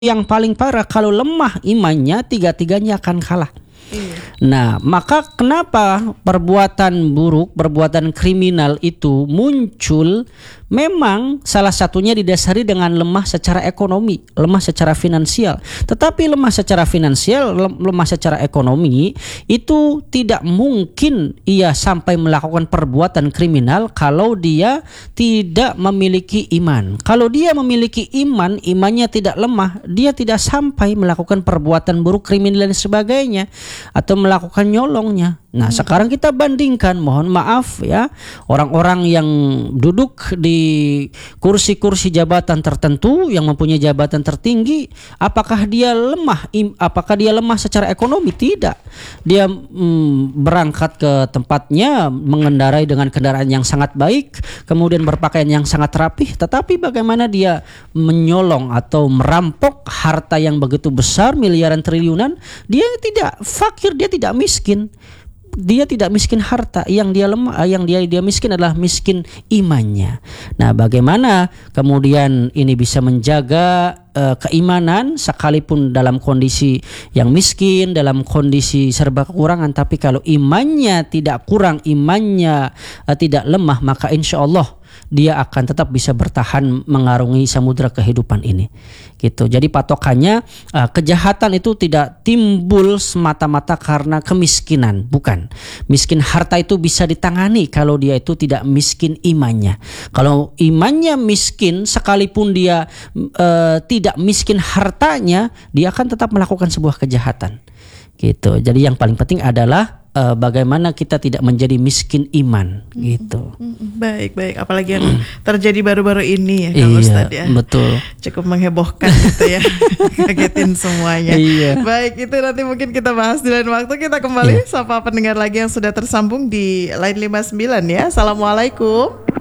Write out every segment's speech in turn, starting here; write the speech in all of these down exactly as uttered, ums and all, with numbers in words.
Yang paling parah kalau lemah imannya, tiga-tiganya akan kalah. Iya. Nah, maka kenapa perbuatan buruk, perbuatan kriminal itu muncul? Memang salah satunya didasari dengan lemah secara ekonomi, lemah secara finansial. Tetapi lemah secara finansial, lemah secara ekonomi itu tidak mungkin ia sampai melakukan perbuatan kriminal kalau dia tidak memiliki iman. Kalau dia memiliki iman, imannya tidak lemah, dia tidak sampai melakukan perbuatan buruk, kriminal dan sebagainya atau melakukan nyolongnya. Nah, hmm. sekarang kita bandingkan, mohon maaf ya, orang-orang yang duduk di kursi-kursi jabatan tertentu yang mempunyai jabatan tertinggi, apakah dia lemah? Apakah dia lemah secara ekonomi? Tidak. Dia mm, berangkat ke tempatnya mengendarai dengan kendaraan yang sangat baik, kemudian berpakaian yang sangat rapih, tetapi bagaimana dia menyolong atau merampok harta yang begitu besar, miliaran triliunan, dia tidak fakir, dia tidak miskin. Dia tidak miskin harta, yang dia lemah, yang dia dia miskin adalah miskin imannya. Nah, bagaimana kemudian ini bisa menjaga uh, keimanan sekalipun dalam kondisi yang miskin, dalam kondisi serba kekurangan, tapi kalau imannya tidak kurang, imannya uh, tidak lemah, maka insya Allah dia akan tetap bisa bertahan mengarungi samudra kehidupan ini. Gitu. Jadi patokannya uh, kejahatan itu tidak timbul semata-mata karena kemiskinan, bukan. Miskin harta itu bisa ditangani kalau dia itu tidak miskin imannya. Kalau imannya miskin, sekalipun dia uh, tidak miskin hartanya, dia akan tetap melakukan sebuah kejahatan. Gitu. Jadi yang paling penting adalah Uh, bagaimana kita tidak menjadi miskin iman, hmm, gitu. Hmm, baik, baik. Apalagi yang terjadi baru-baru ini ya, Kang iya, Ustadz ya. Betul. Cukup menghebohkan gitu ya, kagetin semuanya. Iya. Baik, itu nanti mungkin kita bahas di lain waktu. Kita kembali iya. Sapa pendengar lagi yang sudah tersambung di line lima puluh sembilan ya. Assalamualaikum.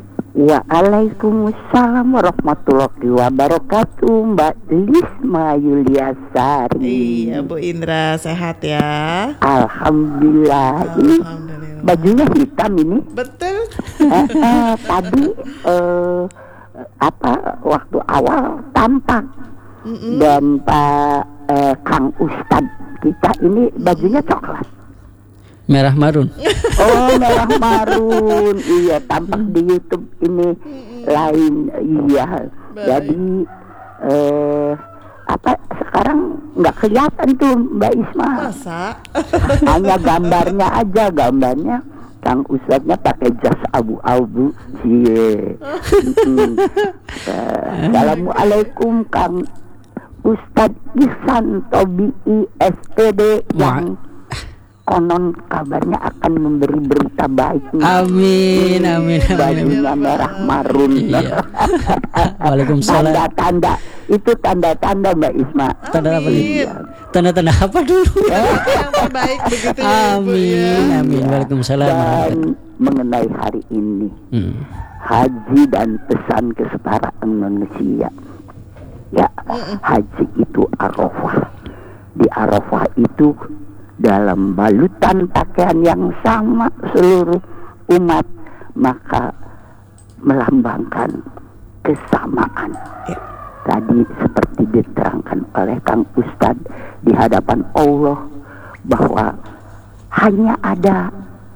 Waalaikumsalam warahmatullahi wabarakatuh, Mbak Lisma Yuliasari. Iya, Bu Indra, sehat ya? Alhamdulillah. Alhamdulillah. Ini bajunya hitam ini. Betul. eh, eh, tadi eh, apa waktu awal tampak Mm-mm. dan Pak eh, Kang Ustadz kita ini bajunya coklat. Merah marun. Oh, merah marun. Iya, tampak di YouTube ini lain. Iya. Baik. Jadi eh apa sekarang nggak kelihatan tuh Mbak Isma. Masa? Hanya gambarnya aja, gambarnya Kang Ustadznya pakai jas abu-abu. Cie. Hmm. Uh, Assalamualaikum Kang Ustadz Ihsan Tobi'i S P D yang konon kabarnya akan memberi berita baik. Amin, amin, amin. Bajunya merah marun. Iya. Waalaikumsalam. Tanda-tanda itu tanda-tanda Mbak Isma. Tanda apa nih? Tanda-tanda apa dulu? Yang terbaik begitu ya. Amin, ya. amin. Waalaikumsalam. Dan mengenai hari ini, hmm. haji dan pesan kesetaraan manusia. Ya, hmm. haji itu Arafah. Di Arafah itu dalam balutan pakaian yang sama seluruh umat, maka melambangkan kesamaan. Ya. Tadi seperti diterangkan oleh Kang Ustadz di hadapan Allah bahwa hanya ada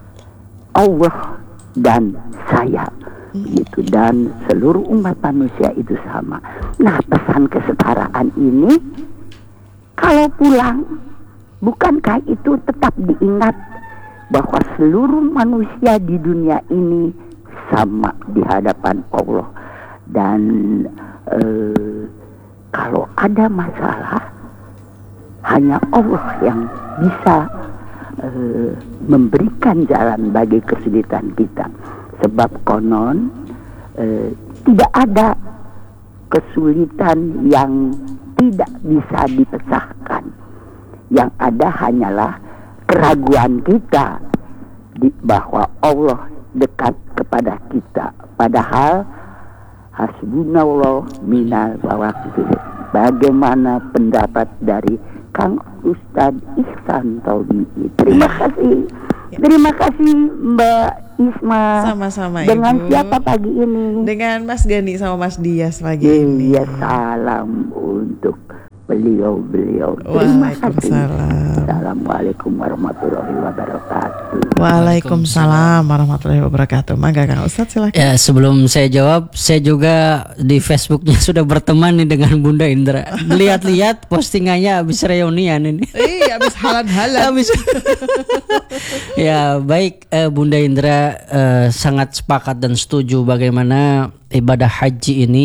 Allah dan saya, gitu, dan seluruh umat manusia itu sama. Nah, pesan kesetaraan ini kalau pulang, bukankah itu tetap diingat bahwa seluruh manusia di dunia ini sama di hadapan Allah, dan eh, kalau ada masalah hanya Allah yang bisa eh, memberikan jalan bagi kesulitan kita, sebab konon eh, tidak ada kesulitan yang tidak bisa dipecahkan. Yang ada hanyalah keraguan kita di, bahwa Allah dekat kepada kita. Padahal hasbunallah minal wakil. Bagaimana pendapat dari Kang Ustadz Ihsan Tobi'i? Terima kasih. Terima kasih Mbak Isma. Sama-sama Dengan Ibu. siapa pagi ini? Dengan Mas Gani sama Mas Dias pagi ini. Iya, salam untuk beliau-beliau. Terima kasih. Waalaikumsalam. Assalamualaikum warahmatullahi wabarakatuh. Waalaikumsalam warahmatullahi wabarakatuh. Mangga Kang Ustadz silakan. Ya, sebelum saya jawab, saya juga di Facebooknya sudah berteman nih dengan Bunda Indra. Lihat-lihat postingannya habis reunian ini. Iya, habis halan-halan. Habis. Ya, baik, eh, Bunda Indra eh, sangat sepakat dan setuju bagaimana ibadah haji ini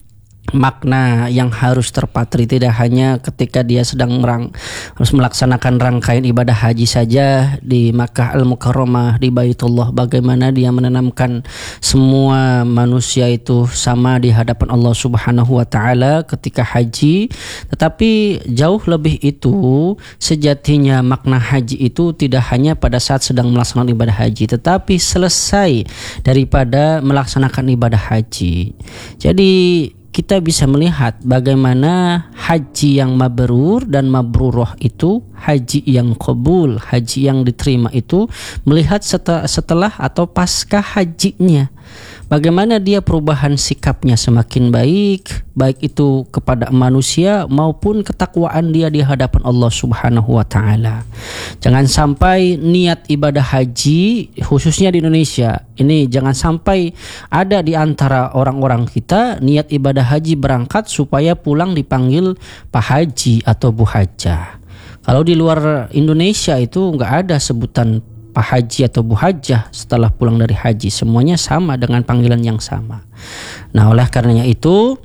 makna yang harus terpatri tidak hanya ketika dia sedang merang, harus melaksanakan rangkaian ibadah haji saja di Makkah Al-Mukarramah, di Baitullah, bagaimana dia menanamkan semua manusia itu sama di hadapan Allah Subhanahu wa taala ketika haji. Tetapi jauh lebih itu, sejatinya makna haji itu tidak hanya pada saat sedang melaksanakan ibadah haji, tetapi selesai daripada melaksanakan ibadah haji. Jadi kita bisa melihat bagaimana haji yang mabrur dan mabruroh itu, haji yang qabul, haji yang diterima itu melihat setelah, setelah atau pasca hajinya. Bagaimana dia perubahan sikapnya semakin baik, baik itu kepada manusia maupun ketakwaan dia di hadapan Allah Subhanahu wa taala. Jangan sampai niat ibadah haji khususnya di Indonesia ini, jangan sampai ada di antara orang-orang kita niat ibadah haji berangkat supaya pulang dipanggil Pak Haji atau Bu Hajah. Kalau di luar Indonesia itu nggak ada sebutan Pak Haji atau Bu Hajah setelah pulang dari haji, semuanya sama dengan panggilan yang sama. Nah, oleh karenanya itu,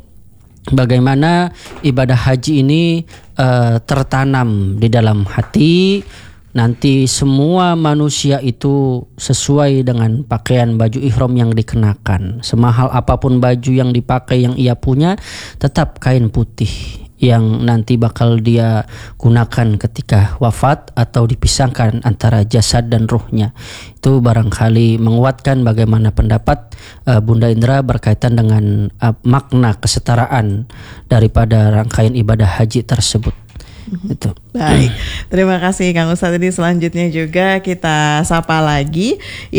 bagaimana ibadah haji ini uh, tertanam di dalam hati, nanti semua manusia itu sesuai dengan pakaian baju ihram yang dikenakan. Semahal apapun baju yang dipakai yang ia punya, tetap kain putih yang nanti bakal dia gunakan ketika wafat atau dipisahkan antara jasad dan ruhnya. Itu barangkali menguatkan bagaimana pendapat uh, Bunda Indra berkaitan dengan uh, makna kesetaraan daripada rangkaian ibadah haji tersebut. Itu. Baik, terima kasih Kang Ustadz. Ini selanjutnya juga kita sapa lagi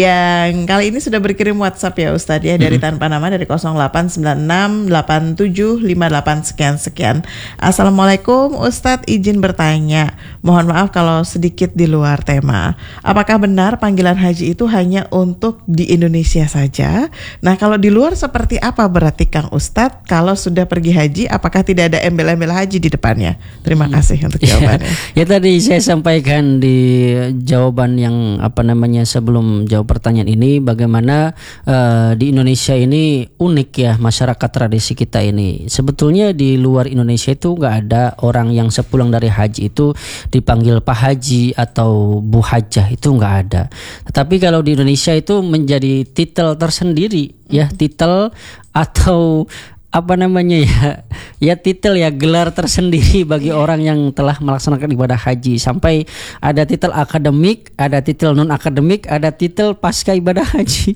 yang kali ini sudah berkirim WhatsApp ya Ustadz ya, dari mm-hmm. tanpa nama, dari nol delapan sembilan enam delapan tujuh lima delapan sekian sekian. Assalamualaikum Ustadz, izin bertanya, mohon maaf kalau sedikit di luar tema. Apakah benar panggilan haji itu hanya untuk di Indonesia saja? Nah, kalau di luar seperti apa berarti Kang Ustadz? Kalau sudah pergi haji, apakah tidak ada embel-embel haji di depannya? Terima kasih untuk jawabannya. Ya, ya tadi saya sampaikan di jawaban yang apa namanya sebelum jawab pertanyaan ini, bagaimana uh, di Indonesia ini unik ya masyarakat tradisi kita ini. Sebetulnya di luar Indonesia itu nggak ada orang yang sepulang dari haji itu dipanggil Pak Haji atau Bu Hajah, itu nggak ada. Tetapi kalau di Indonesia itu menjadi titel tersendiri ya, titel atau apa namanya ya, ya titel ya, gelar tersendiri bagi orang yang telah melaksanakan ibadah haji. Sampai ada titel akademik, ada titel non akademik, ada titel pasca ibadah haji.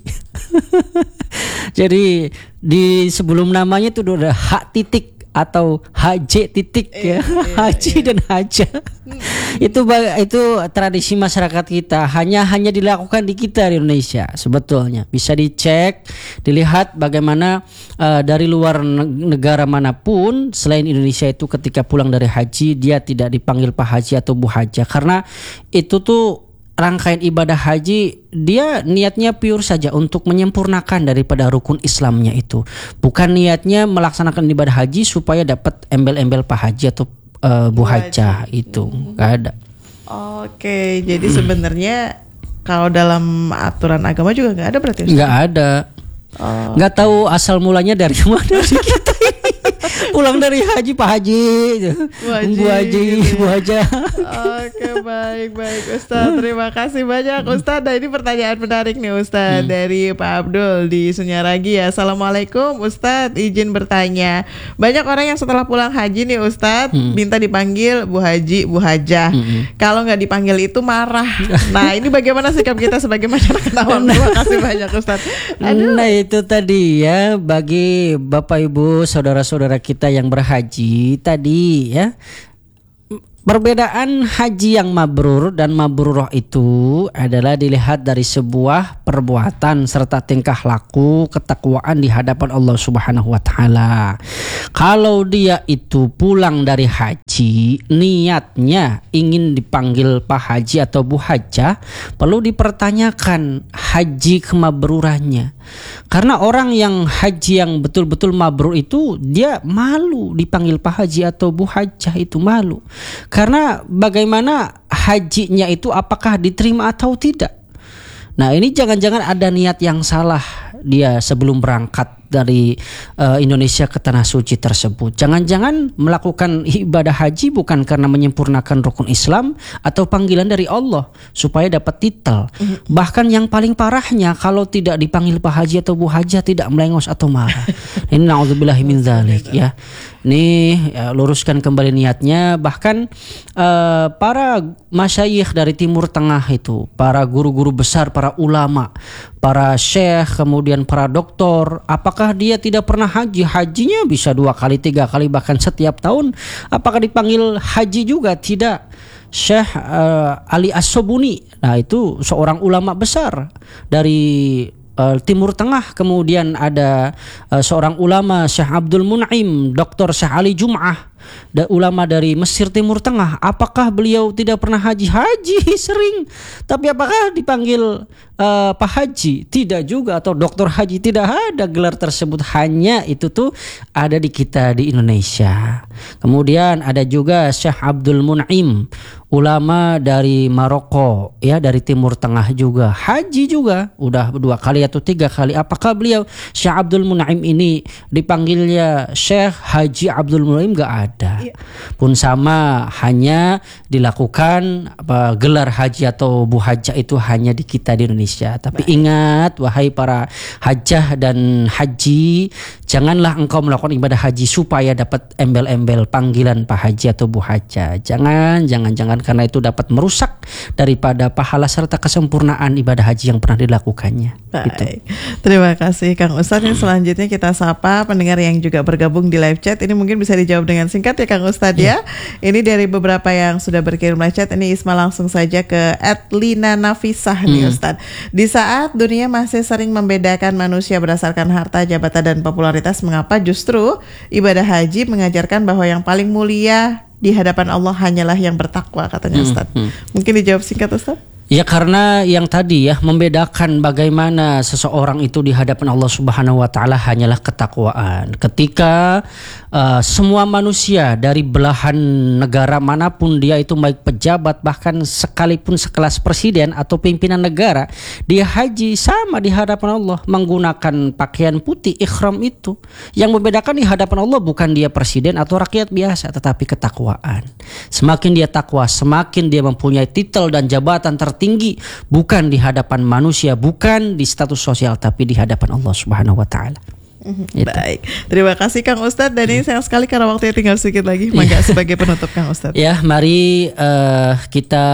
Jadi di sebelum namanya itu udah hak titik atau H J titik ya, haji dan haja. itu itu tradisi masyarakat kita, hanya hanya dilakukan di kita di Indonesia. Sebetulnya bisa dicek, dilihat bagaimana uh, dari luar negara manapun selain Indonesia itu ketika pulang dari haji dia tidak dipanggil Pak Haji atau Bu Hajah, karena itu tuh rangkaian ibadah haji dia niatnya pure saja untuk menyempurnakan daripada rukun Islamnya itu. Bukan niatnya melaksanakan ibadah haji supaya dapat embel-embel Pak Haji atau uh, Bu Hajah, itu nggak ada. Oke, jadi sebenarnya kalau dalam aturan agama juga nggak ada berarti? Nggak ada. Oh, nggak tahu asal mulanya dari mana sih kita ini. Pulang dari haji Pak Haji, Bu Haji, Bu Hajah. Oke, baik baik Ustadz, terima kasih banyak Ustadz. Nah, ini pertanyaan menarik nih Ustadz hmm. dari Pak Abdul di Sunyaragi ya. Assalamualaikum Ustadz, izin bertanya. Banyak orang yang setelah pulang haji nih Ustadz hmm. minta dipanggil Bu Haji, Bu Hajah. Hmm. Kalau nggak dipanggil itu marah. Nah, ini bagaimana sikap kita sebagai masyarakat awam? Terima kasih banyak Ustadz. Aduh. Nah, itu tadi ya, bagi Bapak Ibu saudara-saudara kita yang berhaji tadi ya, Perbedaan haji yang mabrur dan mabrurah itu adalah dilihat dari sebuah perbuatan serta tingkah laku ketakwaan di hadapan Allah Subhanahu wa taala. Kalau dia itu pulang dari haji niatnya ingin dipanggil Pak Haji atau Bu Hajah, perlu dipertanyakan haji kemabrurannya. Karena orang yang haji yang betul-betul mabrur itu dia malu dipanggil Pak Haji atau Bu Hajah, itu malu. Karena bagaimana hajinya itu apakah diterima atau tidak. Nah ini jangan-jangan ada niat yang salah dia sebelum berangkat dari uh, Indonesia ke tanah suci tersebut. Jangan-jangan melakukan ibadah haji bukan karena menyempurnakan rukun Islam atau panggilan dari Allah supaya dapat titel. Mm-hmm. Bahkan yang paling parahnya kalau tidak dipanggil Pak Haji atau Bu Hajah tidak melengos atau marah. Ini na'udzubillahi min dzalik ya. Nih ya, luruskan kembali niatnya. Bahkan uh, para masyayikh dari Timur Tengah itu, para guru-guru besar, para ulama, para syekh, kemudian para doktor, apakah dia tidak pernah haji? Hajinya bisa dua kali, tiga kali, bahkan setiap tahun. Apakah dipanggil haji juga? Tidak. Syekh uh, Ali As-Sobuni, nah itu seorang ulama besar dari Uh, Timur Tengah. Kemudian ada uh, seorang ulama Syekh Abdul Mun'im, Doktor Syekh Ali Jum'ah, da, ulama dari Mesir Timur Tengah. Apakah beliau tidak pernah haji? Haji sering. Tapi apakah dipanggil uh, Pak Haji? Tidak juga. Atau Doktor Haji? Tidak ada gelar tersebut. Hanya itu tuh ada di kita di Indonesia. Kemudian ada juga Syekh Abdul Mun'im, ulama dari Maroko ya, dari Timur Tengah juga. Haji juga udah dua kali atau tiga kali. Apakah beliau Syekh Abdul Mun'im ini dipanggilnya Syekh Haji Abdul Mun'im? Gak ada. Iya. Pun sama, hanya dilakukan apa, gelar haji atau Bu Hajah itu hanya di kita di Indonesia. Tapi baik, ingat wahai para hajah dan haji, janganlah engkau melakukan ibadah haji supaya dapat embel-embel panggilan Pak Haji atau Bu Hajah. Jangan, jangan, jangan, karena itu dapat merusak daripada pahala serta kesempurnaan ibadah haji yang pernah dilakukannya. Baik. Gitu. Terima kasih Kang Ustadz. Yang selanjutnya kita sapa pendengar yang juga bergabung di live chat. Ini mungkin bisa dijawab dengan singkat ya Kang Ustadz ya. Ini dari beberapa yang sudah berkirim live chat. Ini Isma langsung saja ke at Lina Nafisah nih hmm. Ustadz. Di saat dunia masih sering membedakan manusia berdasarkan harta, jabatan, dan popularitas, mengapa justru ibadah haji mengajarkan bahwa yang paling mulia di hadapan Allah hanyalah yang bertakwa, katanya Ustadz. Hmm, hmm. Mungkin dijawab singkat Ustadz. Ya karena yang tadi ya, membedakan bagaimana seseorang itu di hadapan Allah Subhanahu wa taala hanyalah ketakwaan. Ketika uh, semua manusia dari belahan negara manapun dia itu, baik pejabat bahkan sekalipun sekelas presiden atau pimpinan negara, dia haji sama di hadapan Allah menggunakan pakaian putih ihram itu. Yang membedakan di hadapan Allah bukan dia presiden atau rakyat biasa, tetapi ketakwaan. Semakin dia takwa, semakin dia mempunyai titel dan jabatan tertinggi tinggi, bukan di hadapan manusia, bukan di status sosial, tapi di hadapan Allah Subhanahu wa taala. Mm-hmm. Baik, terima kasih Kang Ustadz. Dan ini sayang sekali karena waktunya tinggal sedikit lagi. Mangga sebagai penutup Kang Ustadz. Ya, mari uh, kita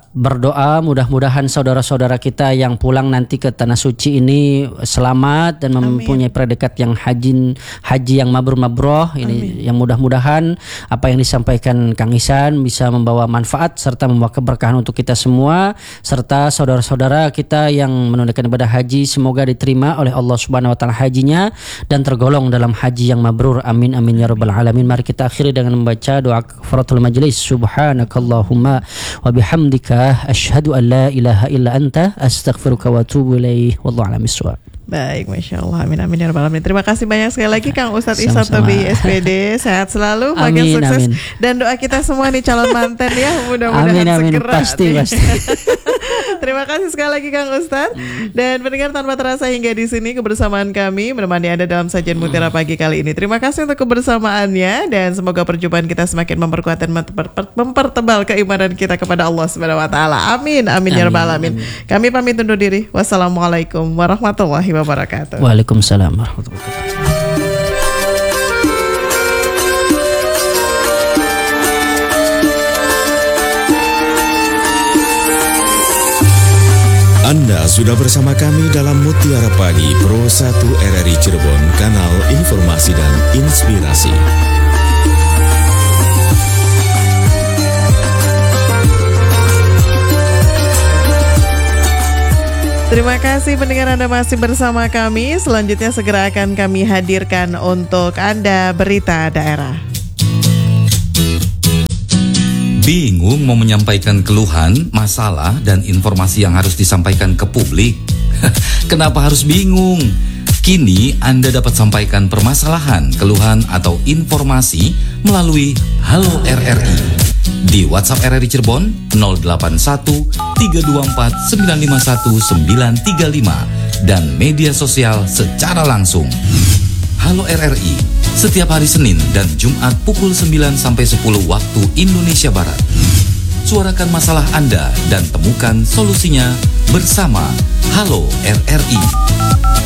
berdoa mudah-mudahan saudara-saudara kita yang pulang nanti ke tanah suci ini selamat dan Amin. Mempunyai predikat yang haji haji yang mabrur-mabroh ini. Amin. Yang mudah-mudahan apa yang disampaikan Kang Ihsan bisa membawa manfaat serta membawa keberkahan untuk kita semua, serta saudara-saudara kita yang menunaikan ibadah haji semoga diterima oleh Allah Subhanahu wa taala hajinya dan tergolong dalam haji yang mabrur. Amin amin ya rabbal alamin. Mari kita akhiri dengan membaca doa kafaratul majlis. Subhanakallahumma wa bihamdika asyhadu an la ilaha illa anta astaghfiruka wa atubu ilaih. Wallahu a'lam bishawab. Baik, Masya Allah. Amin amin ya rabbal alamin. Terima kasih banyak sekali lagi Kang Ustadz Ihsan Tobi S P D. Sehat selalu, makin amin, sukses amin. Dan doa kita semua nih calon manten ya, mudah-mudahan amin, amin. Segera. Pasti nih. Pasti. Terima kasih sekali lagi Kang Ustadz. Dan pendengar, tanpa terasa hingga di sini kebersamaan kami menemani Anda dalam sajian Mutiara Pagi kali ini. Terima kasih untuk kebersamaannya dan semoga perjumpaan kita semakin memperkuat dan mempertebal keimanan kita kepada Allah Subhanahu wa taala. Amin amin ya rabbal alamin. Kami pamit undur diri. Wassalamualaikum warahmatullahi wabarakatuh. Waalaikumsalam warahmatullahi wabarakatuh. Anda sudah bersama kami dalam Mutiara Pagi Pro satu R R I Cirebon, kanal informasi dan inspirasi. Terima kasih pendengar, Anda masih bersama kami. Selanjutnya segera akan kami hadirkan untuk Anda berita daerah. Bingung mau menyampaikan keluhan, masalah, dan informasi yang harus disampaikan ke publik? Kenapa harus bingung? Kini Anda dapat sampaikan permasalahan, keluhan, atau informasi melalui Halo R R I di WhatsApp R R I Cirebon nol delapan satu tiga dua empat sembilan lima satu sembilan tiga lima dan media sosial secara langsung. Halo R R I setiap hari Senin dan Jumat pukul sembilan sampai sepuluh waktu Indonesia Barat. Suarakan masalah Anda dan temukan solusinya bersama Halo R R I.